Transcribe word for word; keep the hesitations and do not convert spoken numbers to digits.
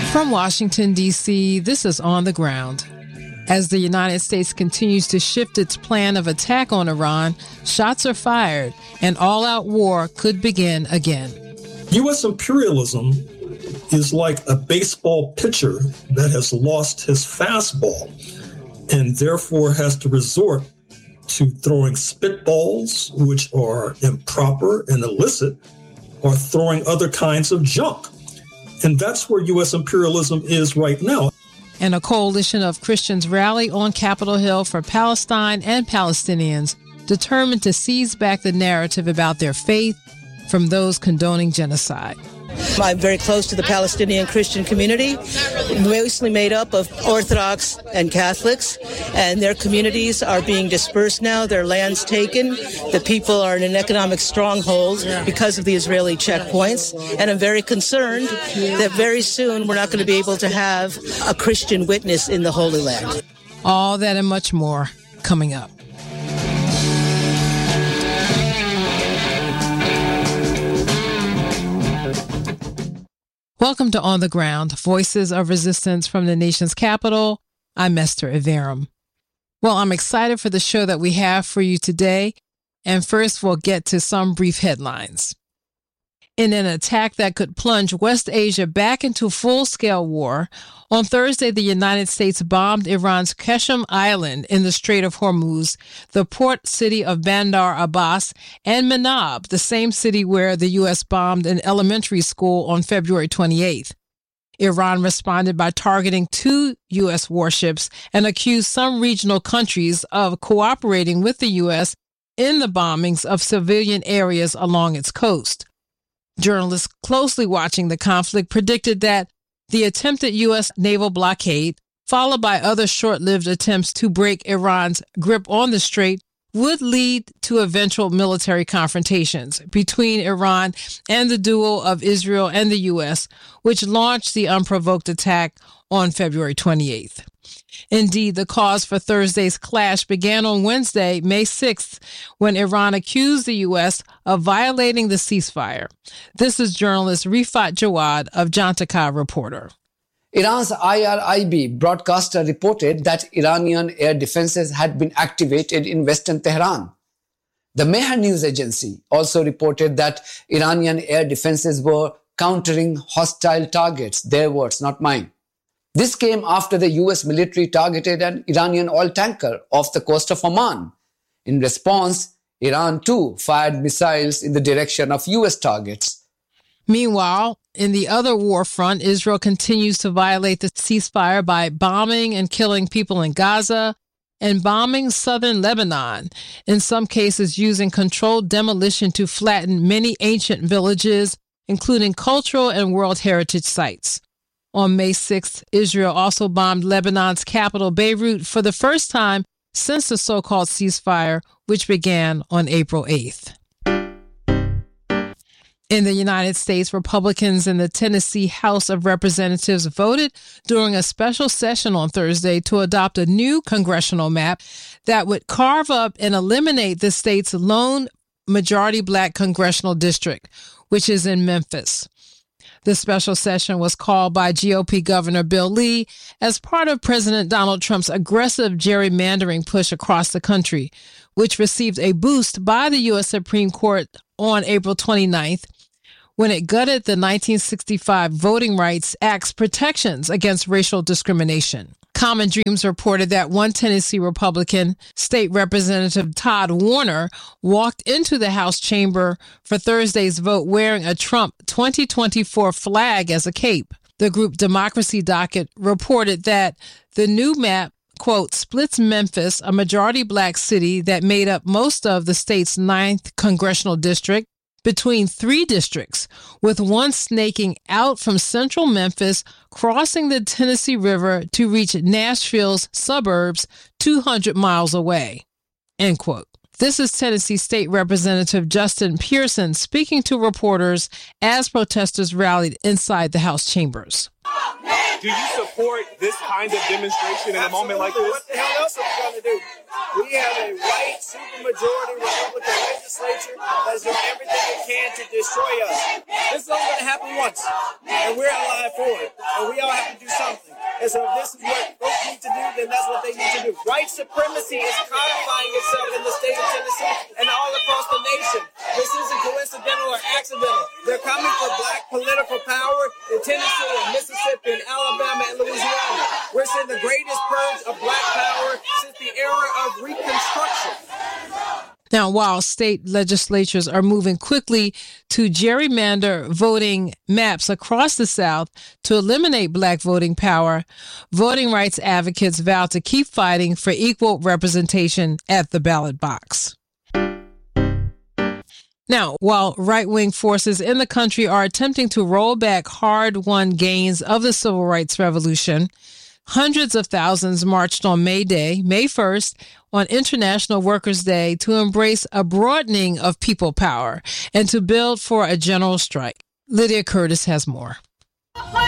From Washington, D C, this is On the Ground. As the United States continues to shift its plan of attack on Iran, shots are fired, and all-out war could begin again. U S imperialism is like a baseball pitcher that has lost his fastball and therefore has to resort to throwing spitballs, which are improper and illicit, or throwing other kinds of junk. And that's where U S imperialism is right now. And a coalition of Christians rally on Capitol Hill for Palestine and Palestinians, determined to seize back the narrative about their faith from those condoning genocide. I'm very close to the Palestinian Christian community, mostly made up of Orthodox and Catholics, and their communities are being dispersed now, their lands taken. The people are in an economic stronghold because of the Israeli checkpoints, and I'm very concerned that very soon we're not going to be able to have a Christian witness in the Holy Land. All that and much more coming up. Welcome to On the Ground, Voices of Resistance from the nation's capital. I'm Esther Iverem. Well, I'm excited for the show that we have for you today. And first, we'll get to some brief headlines. In an attack that could plunge West Asia back into full-scale war, on Thursday, the United States bombed Iran's Qeshm Island in the Strait of Hormuz, the port city of Bandar Abbas, and Manab, the same city where the U S bombed an elementary school on February twenty-eighth. Iran responded by targeting two U S warships and accused some regional countries of cooperating with the U S in the bombings of civilian areas along its coast. Journalists closely watching the conflict predicted that the attempted U S naval blockade, followed by other short-lived attempts to break Iran's grip on the strait, would lead to eventual military confrontations between Iran and the duo of Israel and the U S, which launched the unprovoked attack on February twenty-eighth. Indeed, the cause for Thursday's clash began on Wednesday, May sixth, when Iran accused the U S of violating the ceasefire. This is journalist Rifat Jawad of Jantakai Reporter. Iran's I R I B broadcaster reported that Iranian air defenses had been activated in western Tehran. The Mehr news agency also reported that Iranian air defenses were countering hostile targets, their words, not mine. This came after the U S military targeted an Iranian oil tanker off the coast of Oman. In response, Iran too fired missiles in the direction of U S targets. Meanwhile, in the other war front, Israel continues to violate the ceasefire by bombing and killing people in Gaza and bombing southern Lebanon, in some cases using controlled demolition to flatten many ancient villages, including cultural and World Heritage sites. On May sixth, Israel also bombed Lebanon's capital, Beirut, for the first time since the so-called ceasefire, which began on April eighth. In the United States, Republicans in the Tennessee House of Representatives voted during a special session on Thursday to adopt a new congressional map that would carve up and eliminate the state's lone majority black congressional district, which is in Memphis. The special session was called by G O P Governor Bill Lee as part of President Donald Trump's aggressive gerrymandering push across the country, which received a boost by the U S Supreme Court on April twenty-ninth, when it gutted the nineteen sixty-five Voting Rights Act's protections against racial discrimination. Common Dreams reported that one Tennessee Republican, State Representative Todd Warner, walked into the House chamber for Thursday's vote wearing a Trump twenty twenty-four flag as a cape. The group Democracy Docket reported that the new map, quote, splits Memphis, a majority black city that made up most of the state's ninth congressional district, between three districts, with one snaking out from central Memphis, crossing the Tennessee River to reach Nashville's suburbs two hundred miles away, end quote. This is Tennessee State Representative Justin Pearson speaking to reporters as protesters rallied inside the House chambers. Do you support this kind of demonstration in a moment like this? What the hell else are we going to do? We have a white supermajority Republican legislature that is doing everything it can to destroy us. This is only going to happen once, and we're alive for it. And and we all have to do something. And so if this is what folks need to do, then that's what they need to do. White supremacy is codifying itself in the state of Tennessee and all across the nation. This isn't coincidental or accidental. They're coming for black political power in Tennessee and Mississippi and Alabama and Louisiana. We're seeing the greatest purge of black power since the era of Reconstruction. Now, while state legislatures are moving quickly to gerrymander voting maps across the South to eliminate black voting power, voting rights advocates vow to keep fighting for equal representation at the ballot box. Now, while right-wing forces in the country are attempting to roll back hard-won gains of the civil rights revolution, hundreds of thousands marched on May Day, May first, on International Workers' Day to embrace a broadening of people power and to build for a general strike. Lydia Curtis has more.